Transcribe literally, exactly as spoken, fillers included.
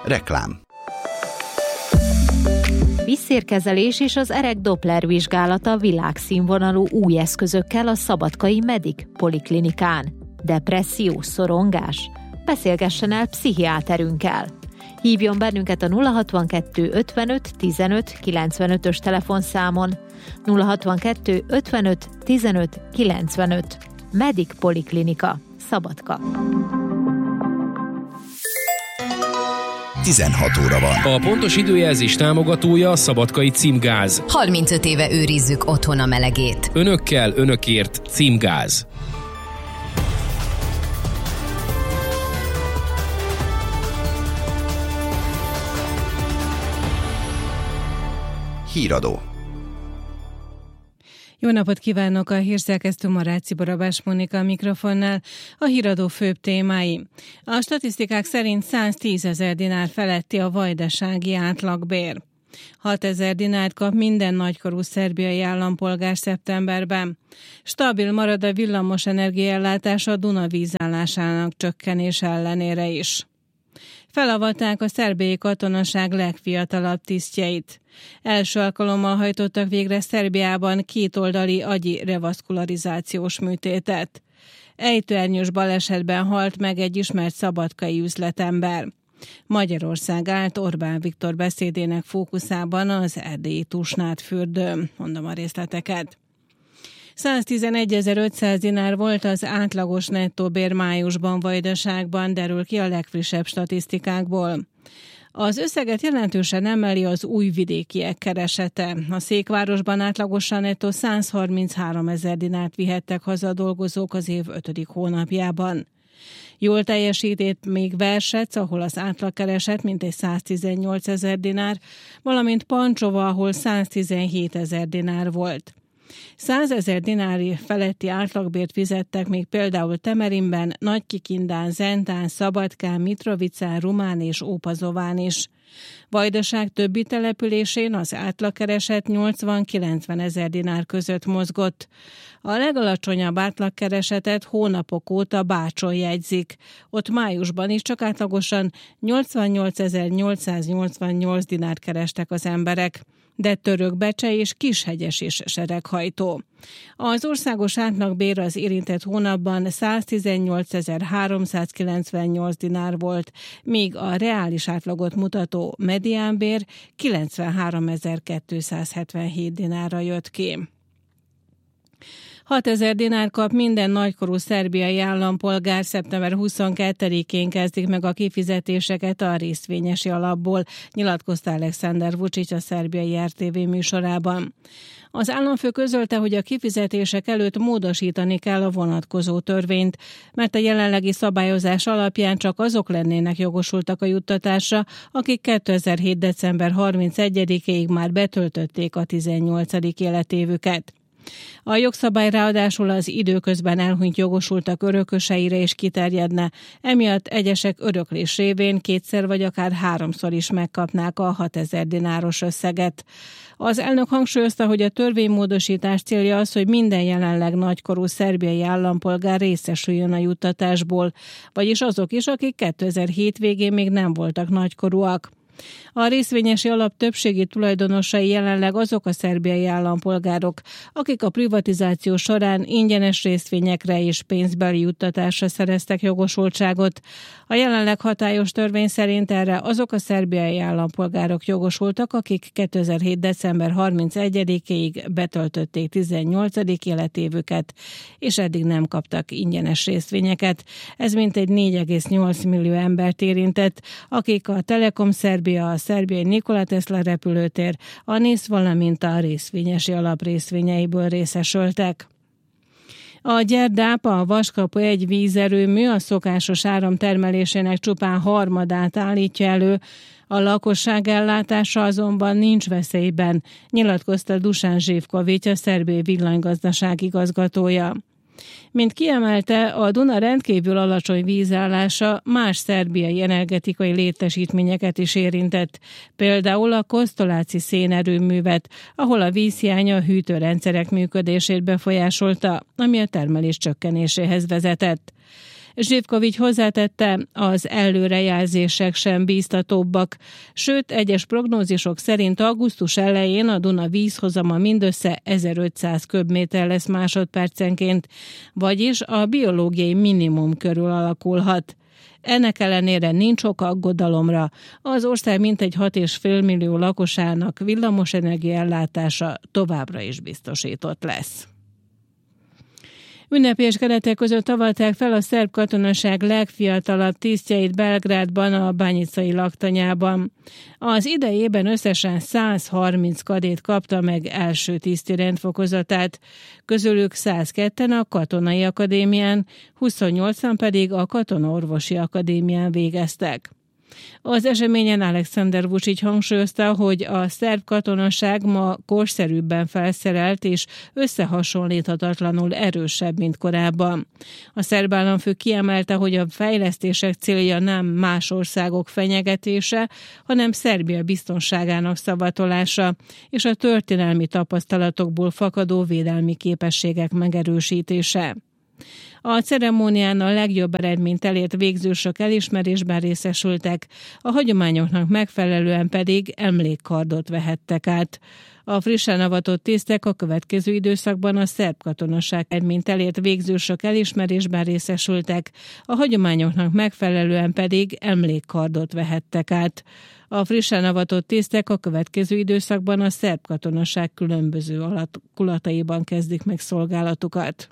Reklám. Vízszérkezelés és az erek Doppler vizsgálata világszínvonalú új eszközökkel a szabadkai Medic Poliklinikán. Depresszió, szorongás? Beszélgessen el pszichiáterünkkel. Hívjon bennünket a nulla hatvankettő ötvenöt tizenöt kilencvenötös telefonszámon. nulla hatvankettő ötvenöt tizenöt kilencvenöt. Medic Poliklinika, Szabadka. tizenhat óra van. A pontos időjelzés támogatója a Szabadkai Címgáz. harmincöt éve őrizzük otthon a melegét. Önökkel, önökért Címgáz. Híradó. Jó napot kívánok, a hírszerkesztő Maráci Barabás Mónika a mikrofonnál. A híradó főbb témái. A statisztikák szerint száztízezer dinár feletti a vajdasági átlagbér. hatezer dinárt kap minden nagykorú szerbiai állampolgár szeptemberben. Stabil marad a villamos energiaellátás a Duna vízállásának csökkenés ellenére is. Felavatták a szerbiai katonaság legfiatalabb tisztjeit. Első alkalommal hajtottak végre Szerbiában kétoldali agyi revaszkularizációs műtétet. Ejtőernyős balesetben halt meg egy ismert szabadkai üzletember. Magyarország állt Orbán Viktor beszédének fókuszában az erdélyi Tusnádfürdőn. Mondom a részleteket. száztizenegyezer-ötszáz dinár volt az átlagos nettó bér májusban Vajdaságban, derül ki a legfrissebb statisztikákból. Az összeget jelentősen emeli az újvidékiek keresete. A Székvárosban átlagosan nettó százharmincháromezer dinárt vihettek haza a dolgozók az év ötödik hónapjában. Jól teljesített még Versec, ahol az átlagkereset mintegy száztizennyolcezer dinár, valamint Pancsova, ahol száztizenhétezer dinár volt. százezer dinári feletti átlagbért fizettek még például Temerinben, Nagykikindán, Zentán, Szabadkán, Mitrovicán, Rumán és Ópazován is. Vajdaság többi településén az átlagkereset nyolcvan-kilencven ezer dinár között mozgott. A legalacsonyabb átlagkeresetet hónapok óta Bácson jegyzik. Ott májusban is csak átlagosan nyolcvannyolcezer-nyolcszáznyolcvannyolc dinárt kerestek az emberek. De Törökbecse és Kishegyes is sereghajtó. Az országos átlagbér az érintett hónapban száztizennyolcezer-háromszázkilencvennyolc dinár volt, míg a reális átlagot mutató mediánbér kilencvenháromezer-kétszázhetvenhét dinárra jött ki. hatezer dinár kap minden nagykorú szerbiai állampolgár, szeptember huszonkettedikén kezdik meg a kifizetéseket a részvényesi alapból, nyilatkozta Aleksandar Vučić a szerbiai er té vé műsorában. Az államfő közölte, hogy a kifizetések előtt módosítani kell a vonatkozó törvényt, mert a jelenlegi szabályozás alapján csak azok lennének jogosultak a juttatásra, akik kétezer-hét. december harmincegyedikéig már betöltötték a tizennyolcadik életévüket. A jogszabály ráadásul az időközben elhunyt jogosultak örököseire is kiterjedne, emiatt egyesek öröklés révén kétszer vagy akár háromszor is megkapnák a hatezer dináros összeget. Az elnök hangsúlyozta, hogy a törvénymódosítás célja az, hogy minden jelenleg nagykorú szerbiai állampolgár részesüljön a juttatásból, vagyis azok is, akik kétezer-hét végén még nem voltak nagykorúak. A részvényesi alap többségi tulajdonosai jelenleg azok a szerbiai állampolgárok, akik a privatizáció során ingyenes részvényekre és pénzbeli juttatásra szereztek jogosultságot. A jelenleg hatályos törvény szerint erre azok a szerbiai állampolgárok jogosultak, akik kétezer-hét. december harmincegyedikéig betöltötték tizennyolcadik életévüket, és eddig nem kaptak ingyenes részvényeket. Ez mintegy négy egész nyolc millió embert érintett, akik a Telekom Szerbia, a szerbiai Nikola Tesla repülőtér, a NISZ, valamint a részvényesi alap részvényeiből részesültek. A Gyerdápa, a Vaskapu egy vízerőmű a szokásos áram termelésének csupán harmadát állítja elő, a lakosság ellátása azonban nincs veszélyben, nyilatkozta Dusan Zsivkovics, a szerbiai villanygazdaság igazgatója. Mint kiemelte, a Duna rendkívül alacsony vízállása más szerbiai energetikai létesítményeket is érintett, például a Kosztoláci szénerőművet, ahol a vízhiány a hűtőrendszerek működését befolyásolta, ami a termelés csökkenéséhez vezetett. Zsivkovics hozzátette, az előrejelzések sem bíztatóbbak, sőt, egyes prognózisok szerint augusztus elején a Duna vízhozama mindössze ezerötszáz köbméter lesz másodpercenként, vagyis a biológiai minimum körül alakulhat. Ennek ellenére nincs ok aggodalomra. Az ország mintegy hat egész öt millió lakosának villamosenergia ellátása továbbra is biztosított lesz. Ünnepélyes keretek között avatták fel a szerb katonaság legfiatalabb tisztjeit Belgrádban, a bányicai laktanyában. Az idejében összesen száz harminc kadét kapta meg első tiszti rendfokozatát, közülük száz ketten a Katonai Akadémián, huszonnyolcan pedig a Katonaorvosi Akadémián végeztek. Az eseményen Alexander Vučić hangsúlyozta, hogy a szerb katonaság ma korszerűbben felszerelt és összehasonlíthatatlanul erősebb, mint korábban. A szerb államfő kiemelte, hogy a fejlesztések célja nem más országok fenyegetése, hanem Szerbia biztonságának szavatolása és a történelmi tapasztalatokból fakadó védelmi képességek megerősítése. A ceremónián a legjobb eredményt elért végzősök elismerésben részesültek, a hagyományoknak megfelelően pedig emlékkardot vehettek át. A frissen avatott tisztek a következő időszakban a szerb katonaság eredményt elért végzősök elismerésben részesültek, a hagyományoknak megfelelően pedig emlékkardot vehettek át. A frissen avatott tisztek a következő időszakban a szerb katonaság különböző alakulataiban kezdik meg szolgálatukat.